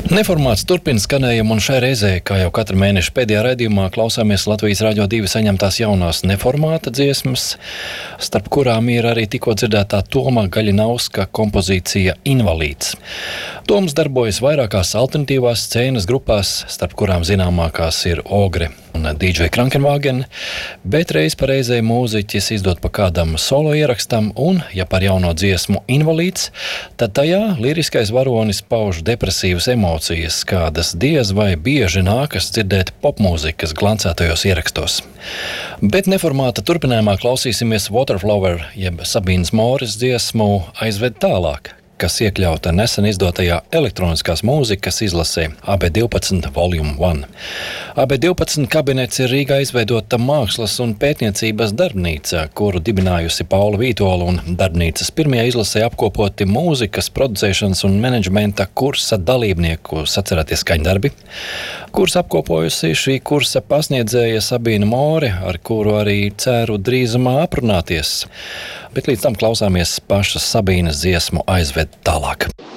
Neformāts turpina skanējumu, un šai reizē, kā jau katru mēnešu pēdējā raidījumā, klausāmies Latvijas Radio 2 saņemtās jaunās neformāta dziesmas, starp kurām ir arī tikko dzirdētā Toma Gaļinauska kompozīcija Invalīds. Toms darbojas vairākās alternatīvās scēnas grupās, starp kurām zināmākās ir Ogre un DJ Krankenwagen, bet reiz pa reizei mūziķis izdod pa kādam solo ierakstam, un, ja par jauno dziesmu Invalīds, tad tajā liriskais varonis pauž depresīvas emocijas, kādas diez vai bieži nākas dzirdēt popmūzikas glancētajos ierakstos. Bet neformāta turpinājumā klausīsimies Waterflower, jeb Sabīnas Moris dziesmu Aizved tālāk, kas iekļauta nesen izdotajā elektroniskās mūzikas izlasē AB12 Volume 1. AB12 kabinets ir Rīgā izveidota mākslas un pētniecības darbnīca, kuru dibinājusi Paula Vītola, un darbnīcas pirmajā izlasē apkopoti mūzikas, producēšanas un menedžmenta kursa dalībnieku sacerētie skaņdarbi, kurs apkopojusi šī kursa pasniedzēja Sabīna More, ar kuru arī ceru drīzumā aprunāties. Bet līdz tam klausāmies pašas Sabīnas dziesmu Aizved tālāk.